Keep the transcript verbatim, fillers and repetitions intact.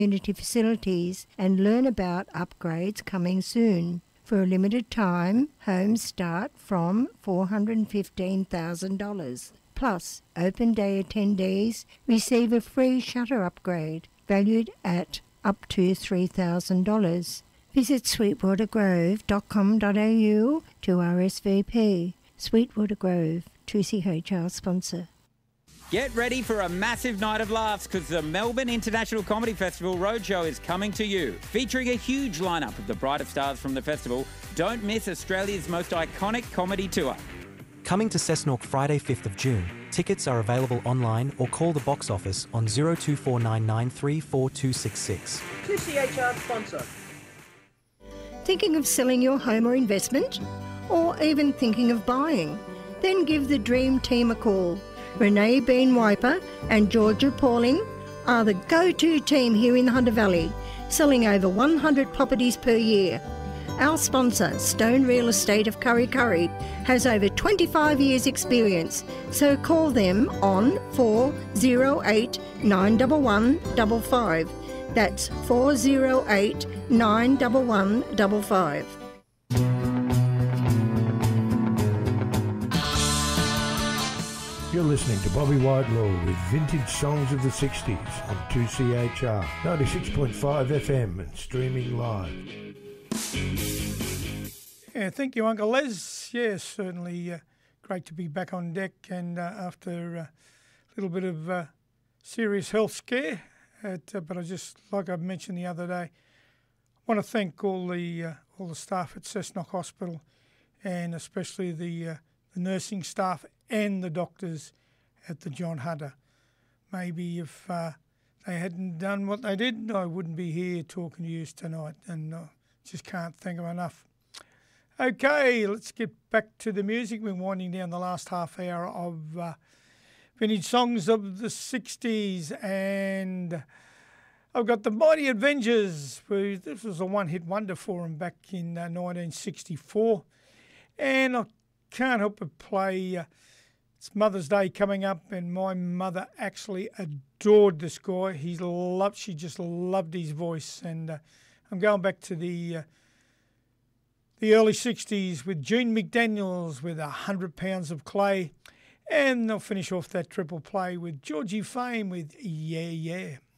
community facilities and learn about upgrades coming soon. For a limited time, homes start from four hundred fifteen thousand dollars. Plus, open day attendees receive a free shutter upgrade valued at up to three thousand dollars. Visit sweetwater grove dot com dot a u to R S V P. Sweetwater Grove, two C H R sponsor. Get ready for a massive night of laughs because the Melbourne International Comedy Festival Roadshow is coming to you. Featuring a huge lineup of the brightest stars from the festival, don't miss Australia's most iconic comedy tour. Coming to Cessnock Friday fifth of June. Tickets are available online or call the box office on zero two four nine nine three four two six six. two C H R sponsor. Thinking of selling your home or investment? Or even thinking of buying? Then give the Dream Team a call. Renee Bean Wiper and Georgia Pauling are the go-to team here in the Hunter Valley, selling over one hundred properties per year. Our sponsor, Stone Real Estate of Curry Curry, has over twenty-five years experience, so call them on four oh eight, nine one one, five five. That's four oh eight, nine one one, five five. You're listening to Bobby Whitelaw with Vintage Songs of the sixties on two C H R, ninety-six point five F M and streaming live. Yeah, thank you, Uncle Les. Yeah, certainly uh, great to be back on deck, and uh, after a little bit of uh, serious health scare, at, uh, but I just, like I mentioned the other day, want to thank all the uh, all the staff at Cessnock Hospital, and especially the, uh, the nursing staff and the doctors at the John Hunter. Maybe if uh, they hadn't done what they did, I wouldn't be here talking to you tonight, and I just can't thank them enough. Okay, let's get back to the music. We're winding down the last half hour of uh, vintage songs of the sixties, and I've got the Mighty Avengers. This was a one-hit wonder for them back in uh, nineteen sixty-four, and I can't help but play. Uh, it's Mother's Day coming up, and my mother actually adored this guy. He loved, she just loved his voice, and uh, I'm going back to the uh, the early sixties with Gene McDaniels with one hundred pounds of Clay, and they'll finish off that triple play with Georgie Fame with Yeah Yeah.